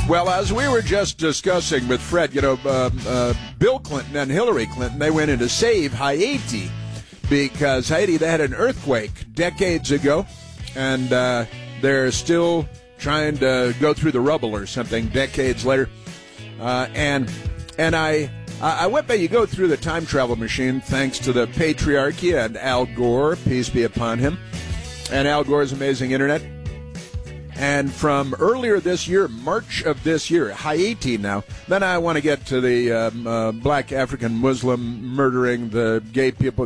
Well, as we were just discussing with Fred, Bill Clinton and Hillary Clinton, they went in to save Haiti because Haiti, they had an earthquake decades ago, and they're still trying to go through the rubble or something decades later. And I went back, you go through the time travel machine thanks to the patriarchy and Al Gore, peace be upon him, and Al Gore's amazing internet. And from earlier this year, March of this year, Haiti now. Then I want to get to the black African Muslim murdering the gay people.